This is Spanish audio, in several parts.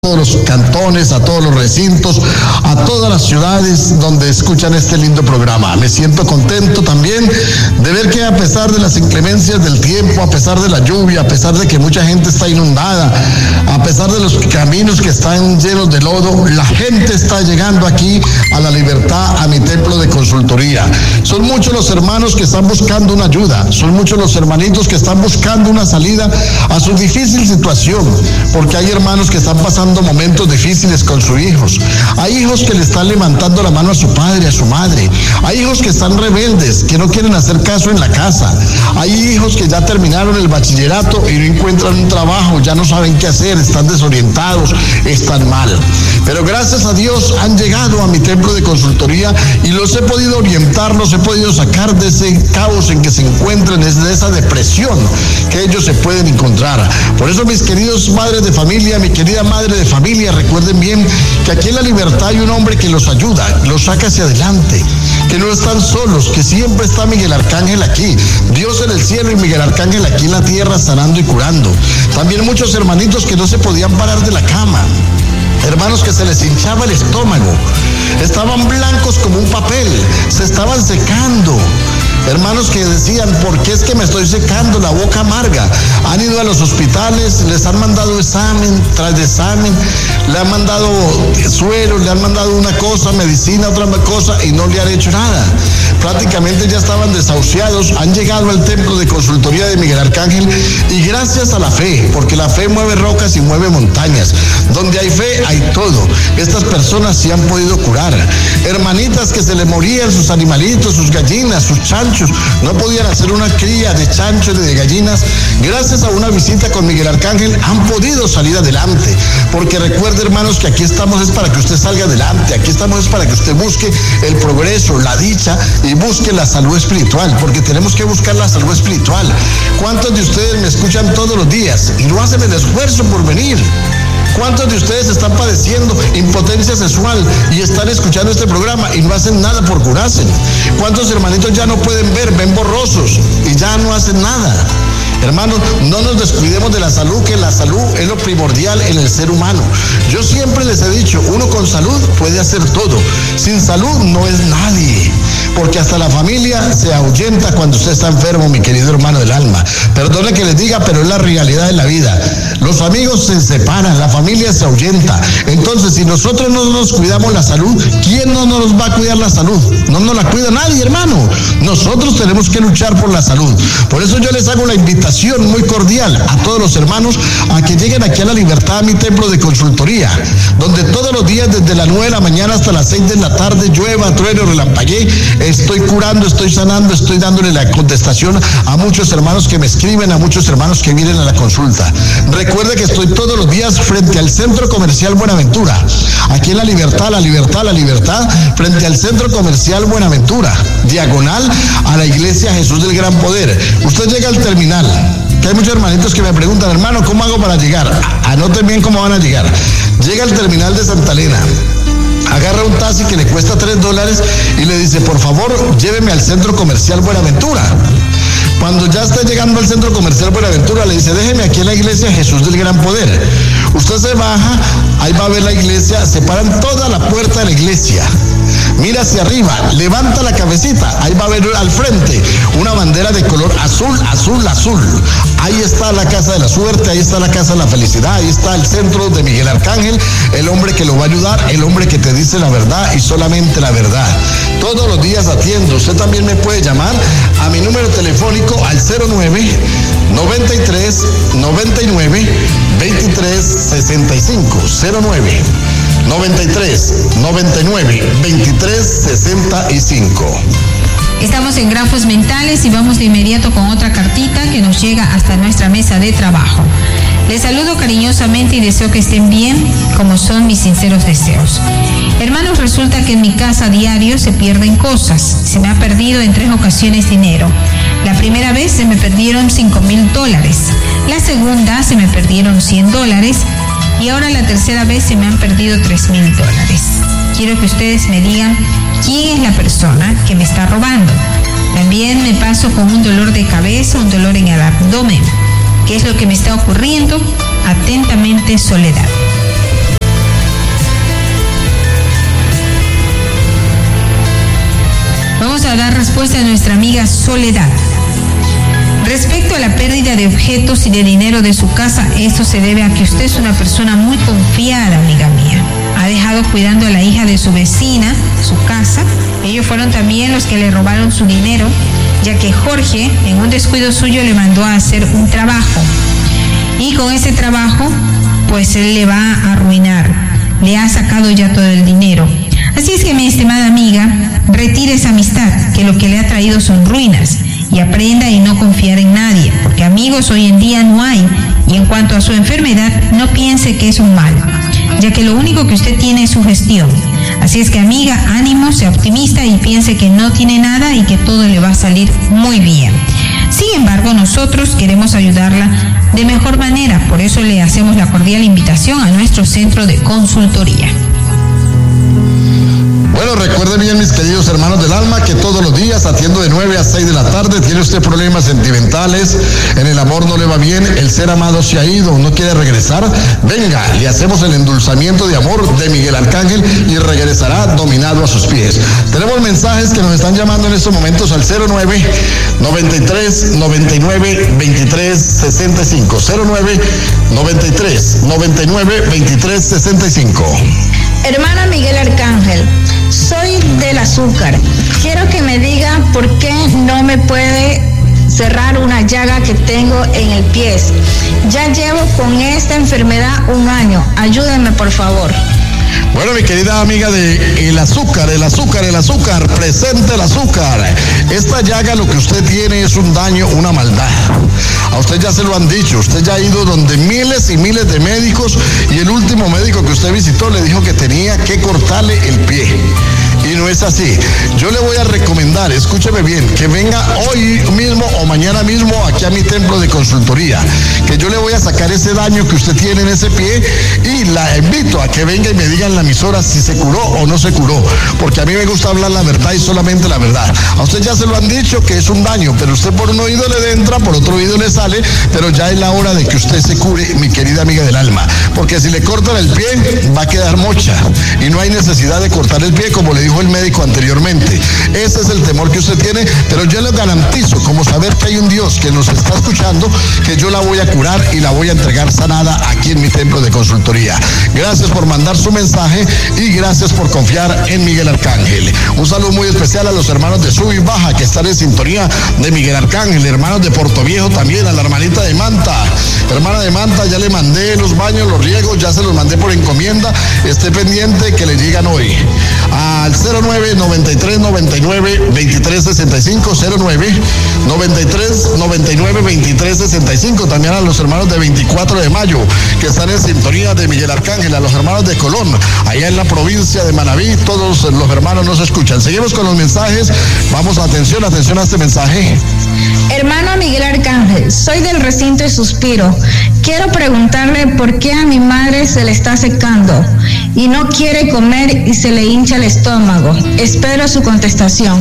todos los cantones, a todos los recintos, a todas las ciudades donde escuchan este lindo programa. Me siento contento también de ver que a pesar de las inclemencias del tiempo, a pesar de la lluvia, a pesar de que mucha gente está inundada, a pesar de los caminos que están llenos de lodo, la gente está llegando aquí a La Libertad, a mi templo de consultoría. Son muchos los hermanos que están buscando una ayuda, son muchos los hermanitos que están buscando una salida a su difícil situación, porque hay hermanos que están pasando momentos difíciles con sus hijos. Hay hijos que le están levantando la mano a su padre, a su madre. Hay hijos que están rebeldes, que no quieren hacer caso en la casa. Hay hijos que ya terminaron el bachillerato y no encuentran un trabajo, ya no saben qué hacer, están desorientados, están mal. Pero gracias a Dios han llegado a mi templo de consultoría y los he podido orientar, los he podido sacar de ese caos en que se encuentran, de esa depresión que ellos se pueden encontrar. Por eso, mis queridos padres de familia, mi querida madre de familia, recuerden bien que aquí en La Libertad hay un hombre que los ayuda, los saca hacia adelante, que no están solos, que siempre está Miguel Arcángel aquí, Dios en el cielo y Miguel Arcángel aquí en la tierra sanando y curando. También muchos hermanitos que no se podían parar de la cama, hermanos que se les hinchaba el estómago, estaban blancos como un papel, se estaban secando. Hermanos que decían, ¿por qué es que me estoy secando la boca amarga? Han ido a los hospitales, les han mandado examen tras de examen, le han mandado suero, le han mandado una cosa, medicina, otra cosa, y no le han hecho nada. Prácticamente ya estaban desahuciados, han llegado al templo de consultoría de Miguel Arcángel, y gracias a la fe, porque la fe mueve rocas y mueve montañas. Donde hay fe, hay todo. Estas personas sí han podido curar. Hermanitas que se le morían sus animalitos, sus gallinas, sus chanchos, no podían hacer una cría de chanchos y de gallinas, gracias a una visita con Miguel Arcángel han podido salir adelante, porque recuerde, hermanos, que aquí estamos es para que usted salga adelante, aquí estamos es para que usted busque el progreso, la dicha y busque la salud espiritual, porque tenemos que buscar la salud espiritual. ¿Cuántos de ustedes me escuchan todos los días y no hacen el esfuerzo por venir? ¿Cuántos de ustedes están padeciendo impotencia sexual y están escuchando este programa y no hacen nada por curarse? ¿Cuántos hermanitos ya no pueden ver, ven borrosos y ya no hacen nada? Hermanos, no nos descuidemos de la salud, que la salud es lo primordial en el ser humano. Yo siempre les he dicho, uno con salud puede hacer todo. Sin salud no es nadie, porque hasta la familia se ahuyenta cuando usted está enfermo, mi querido hermano del alma. Perdone que les diga, pero es la realidad de la vida. Los amigos se separan, la familia se ahuyenta. Entonces, si nosotros no nos cuidamos la salud, ¿quién no nos va a cuidar la salud? No nos la cuida nadie, hermano. Nosotros tenemos que luchar por la salud. Por eso yo les hago la invitación muy cordial a todos los hermanos a que lleguen aquí a La Libertad, a mi templo de consultoría, donde todos los días desde las 9 de la mañana hasta las 6 de la tarde, llueva, truene, relampaguee, estoy curando, estoy sanando, estoy dándole la contestación a muchos hermanos que me escriben, a muchos hermanos que vienen a la consulta. Recuerde que estoy todos los días frente al Centro Comercial Buenaventura, aquí en La Libertad, frente al Centro Comercial Buenaventura, diagonal a la Iglesia Jesús del Gran Poder. Usted llega al terminal, que hay muchos hermanitos que me preguntan, hermano, ¿cómo hago para llegar? Anoten bien cómo van a llegar. Llega al terminal de Santa Elena, agarra un taxi que le cuesta $3 y le dice, por favor, lléveme al Centro Comercial Buenaventura. Cuando ya está llegando al Centro Comercial Buenaventura, le dice, déjeme aquí en la Iglesia Jesús del Gran Poder. Usted se baja, ahí va a ver la iglesia, se paran toda la puerta de la iglesia. Mira hacia arriba, levanta la cabecita, ahí va a ver al frente una bandera de color azul, azul, azul. Ahí está la casa de la suerte, ahí está la casa de la felicidad, ahí está el centro de Miguel Arcángel, el hombre que lo va a ayudar, el hombre que te dice la verdad y solamente la verdad. Todos los días atiendo. Usted también me puede llamar a mi número telefónico al 09 93 99 23 65 09 93 99 23 65. Estamos en Grafos Mentales y vamos de inmediato con otra cartita que nos llega hasta nuestra mesa de trabajo. Les saludo cariñosamente y deseo que estén bien, como son mis sinceros deseos. Hermanos, resulta que en mi casa a diario se pierden cosas. Se me ha perdido en 3 ocasiones dinero. La primera vez se me perdieron $5,000. La segunda se me perdieron $100. Y ahora la tercera vez se me han perdido $3,000. Quiero que ustedes me digan quién es la persona que me está robando. También me paso con un dolor de cabeza, un dolor en el abdomen. ¿Qué es lo que me está ocurriendo? Atentamente, Soledad. respuesta de nuestra amiga Soledad. Respecto a la pérdida de objetos y de dinero de su casa, esto se debe a que usted es una persona muy confiada, amiga mía. Ha dejado cuidando a la hija de su vecina, su casa. Ellos fueron también los que le robaron su dinero, ya que Jorge, en un descuido suyo, le mandó a hacer un trabajo. Y con ese trabajo, pues él le va a arruinar. Le ha sacado ya todo el dinero. Así es que, mi estimada amiga, retire esa amistad, que lo que le ha traído son ruinas. Y aprenda a no confiar en nadie, porque amigos hoy en día no hay. Y en cuanto a su enfermedad, no piense que es un mal, ya que lo único que usted tiene es su gestión. Así es que, amiga, ánimo, sea optimista y piense que no tiene nada y que todo le va a salir muy bien. Sin embargo, nosotros queremos ayudarla de mejor manera, por eso le hacemos la cordial invitación a nuestro centro de consultoría. Bueno, recuerden bien, mis queridos hermanos del alma, que todos los días atiendo de 9 a 6 de la tarde. ¿Tiene usted problemas sentimentales? ¿En el amor no le va bien? ¿El ser amado se ha ido? ¿No quiere regresar? Venga, le hacemos el endulzamiento de amor de Miguel Arcángel y regresará dominado a sus pies. Tenemos mensajes que nos están llamando en estos momentos al 09 93 99 23 65. 09 93 99 23 65. Hermana Miguel Arcángel, soy del azúcar. Quiero que me diga por qué no me puede cerrar una llaga que tengo en el pie. Ya llevo con esta enfermedad 1 año. Ayúdenme, por favor. Bueno, mi querida amiga de el azúcar, presente el azúcar. Esta llaga lo que usted tiene es un daño, una maldad. A usted ya se lo han dicho, usted ya ha ido donde miles y miles de médicos y el último médico que usted visitó le dijo que tenía que cortarle el pie. Y no es así. Yo le voy a recomendar, escúcheme bien, que venga hoy mismo o mañana mismo aquí a mi templo de consultoría, que yo le voy a sacar ese daño que usted tiene en ese pie y la invito a que venga y me diga en la emisora si se curó o no se curó, porque a mí me gusta hablar la verdad y solamente la verdad. A usted ya se lo han dicho que es un daño, pero usted por un oído le entra, por otro oído le sale, pero ya es la hora de que usted se cure, mi querida amiga del alma, porque si le cortan el pie va a quedar mocha y no hay necesidad de cortar el pie, como le dijo el médico anteriormente. Ese es el temor que usted tiene, pero yo le garantizo, como saber que hay un Dios que nos está escuchando, que yo la voy a curar y la voy a entregar sanada aquí en mi templo de consultoría. Gracias por mandar su mensaje y gracias por confiar en Miguel Arcángel. Un saludo muy especial a los hermanos de Sub y Baja que están en sintonía de Miguel Arcángel, hermanos de Portoviejo también, a la hermanita de Manta. Hermana de Manta, ya le mandé los baños, los riegos, ya se los mandé por encomienda. Esté pendiente que le llegan hoy. Al 09 93 99 23 65, 09 93 99 23 65. También a los hermanos de 24 de mayo que están en sintonía de Miguel Arcángel, a los hermanos de Colón, allá en la provincia de Manabí, todos los hermanos nos escuchan. Seguimos con los mensajes. Vamos, atención a este mensaje. Hermano Miguel Arcángel, soy del recinto de Suspiro. Quiero preguntarle por qué a mi madre se le está secando y no quiere comer y se le hincha el estómago. Espero su contestación.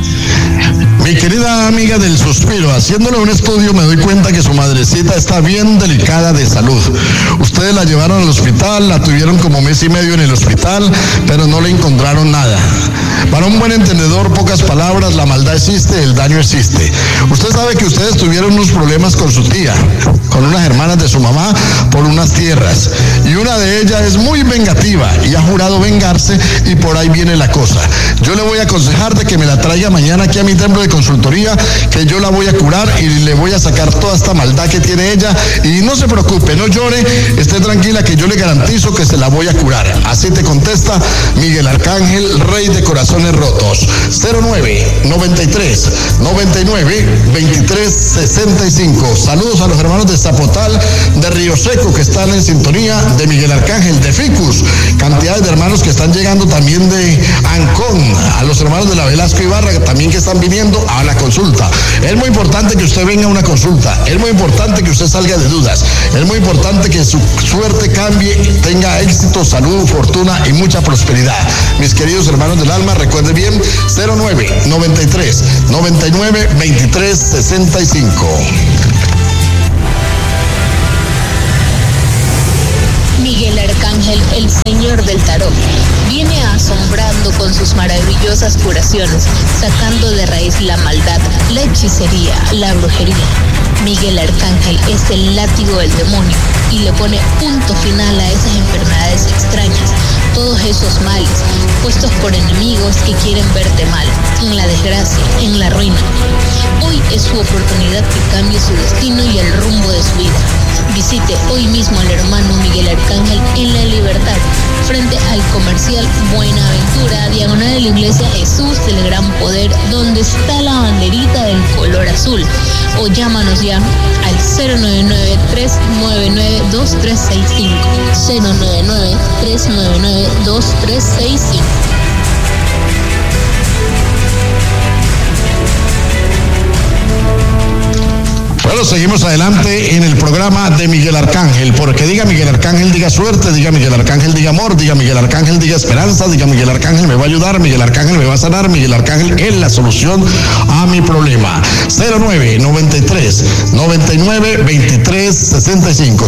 Mi querida amiga del Suspiro, haciéndole un estudio me doy cuenta que su madrecita está bien delicada de salud. Ustedes la llevaron al hospital, la tuvieron como 1 mes y medio en el hospital, pero no le encontraron nada. Para un buen entendedor, pocas palabras, la maldad existe, el daño existe. Usted sabe que ustedes tuvieron unos problemas con su tía, con unas hermanas de su mamá, por unas tierras. Y una de ellas es muy vengativa y ha jurado vengarse y por ahí viene la cosa. Yo le voy a aconsejar de que me la traiga mañana aquí a mi templo de consultoría, que yo la voy a curar y le voy a sacar toda esta maldad que tiene ella. Y no se preocupe, no llore, esté tranquila que yo le garantizo que se la voy a curar. Así te contesta Miguel Arcángel, Rey de Corazones Rotos. 09 93 99 23 65. Saludos a los hermanos de Zapotal, de Río Seco, que están en sintonía de Miguel Arcángel, de Ficus. Cantidades de hermanos que están llegando también de Ancón, a los hermanos de la Velasco Ibarra, que también que están viniendo a la consulta. Es muy importante que usted venga a una consulta, es muy importante que usted salga de dudas, es muy importante que su suerte cambie, tenga éxito, salud, fortuna y mucha prosperidad. Mis queridos hermanos del alma, recuerden bien, 09 93 99 23 65. Miguel Arcángel, el señor del tarot. viene asombrando con sus maravillosas curaciones, sacando de raíz la maldad, la hechicería, la brujería. Miguel Arcángel es el látigo del demonio y le pone punto final a esas enfermedades extrañas, todos esos males puestos por enemigos que quieren verte mal, en la desgracia, en la ruina. Hoy es su oportunidad que cambie su destino y el rumbo de su vida. Visite hoy mismo al hermano Miguel Arcángel en La Libertad, frente al comercial Buenaventura, diagonal de la Iglesia Jesús del Gran Poder, donde está la banderita del color azul. O llámanos ya al 099-399-2365. 099-399-2365. Bueno, seguimos adelante en el programa de Miguel Arcángel, porque diga Miguel Arcángel, diga suerte, diga Miguel Arcángel, diga amor, diga Miguel Arcángel, diga esperanza, diga Miguel Arcángel me va a ayudar, Miguel Arcángel me va a sanar, Miguel Arcángel es la solución a mi problema. 09-93-99-23-65,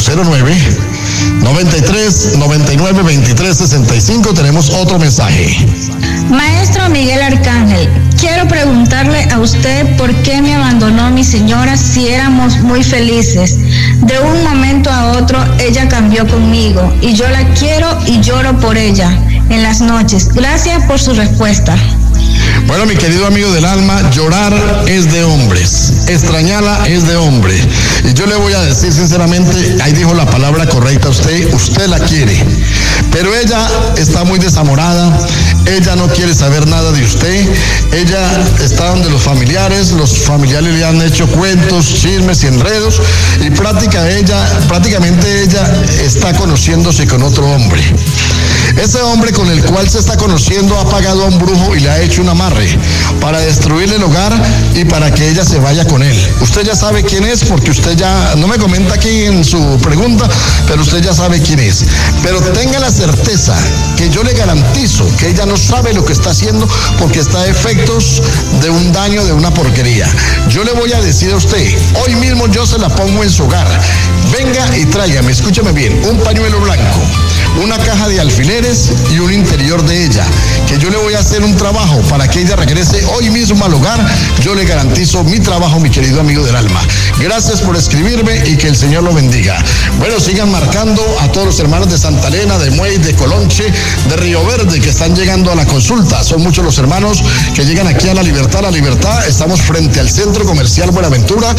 09-93-99-23-65, tenemos otro mensaje. Maestro Miguel Arcángel, quiero preguntarle a usted por qué me abandonó mi señora si éramos muy felices. De un momento a otro ella cambió conmigo y yo la quiero y lloro por ella en las noches. Gracias por su respuesta. Bueno, mi querido amigo del alma, llorar es de hombres, extrañarla es de hombre. Y yo le voy a decir sinceramente, ahí dijo la palabra correcta, usted la quiere. Pero ella está muy desamorada, ella no quiere saber nada de usted, ella está donde los familiares le han hecho cuentos, chismes y enredos, y prácticamente ella está conociéndose con otro hombre. Ese hombre con el cual se está conociendo ha pagado a un brujo y le ha hecho un amarre para destruirle el hogar y para que ella se vaya con él. Usted ya sabe quién es, porque usted ya, no me comenta aquí en su pregunta, pero usted ya sabe quién es. Pero tenga la certeza que yo le garantizo que ella no sabe lo que está haciendo, porque está a efectos de un daño, de una porquería. Yo le voy a decir a usted, hoy mismo yo se la pongo en su hogar. Venga y tráigame, escúcheme bien, un pañuelo blanco, una caja de alfileres y un interior de ella, que yo le voy a hacer un trabajo para que ella regrese hoy mismo al hogar. Yo le garantizo mi trabajo, mi querido amigo del alma. Gracias por escribirme y que el Señor lo bendiga. Bueno, sigan marcando a todos los hermanos de Santa Elena, de Muey, de Colonche, de Río Verde, que están llegando a la consulta. Son muchos los hermanos que llegan aquí a La Libertad. La Libertad, estamos frente al Centro Comercial Buenaventura,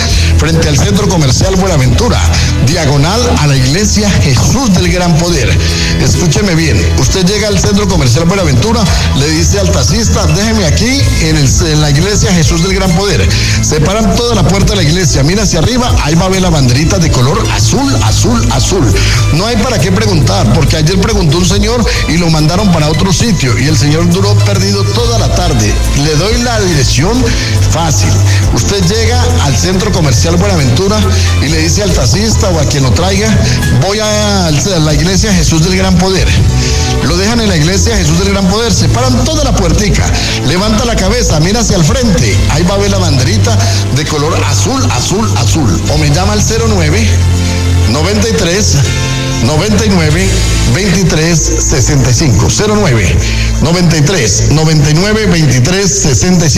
diagonal a la Iglesia Jesús del Gran Poder. Escúcheme bien, usted llega al Centro Comercial Buenaventura, le dice al taxista, déjeme aquí en la Iglesia Jesús del Gran Poder. Se paran toda la puerta de la iglesia, mira hacia arriba, ahí va a ver la banderita de color azul, azul, azul. No hay para qué preguntar, porque ayer preguntó un señor y lo mandaron para otro sitio y el señor duró perdido toda la tarde. Le doy la dirección fácil. Usted llega al Centro Comercial Buenaventura y le dice al taxista o a quien lo traiga, voy a la Iglesia Jesús del Gran Poder. Lo dejan en la Iglesia Jesús del Gran Poder, se paran toda la puertica, levanta la cabeza, mira hacia el frente, ahí va a ver la banderita de color azul, azul, azul. O me llama al 09-93-99-23-65. 09-93-99-23-65.